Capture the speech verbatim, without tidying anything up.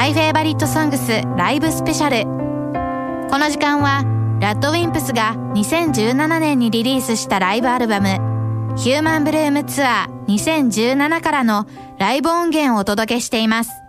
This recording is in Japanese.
My Favorite Songs ライブスペシャル。この時間はラッドウィンプスがにせんじゅうななねんにリリースしたライブアルバムヒューマンブルームツアーにせんじゅうななからのライブ音源をお届けしています。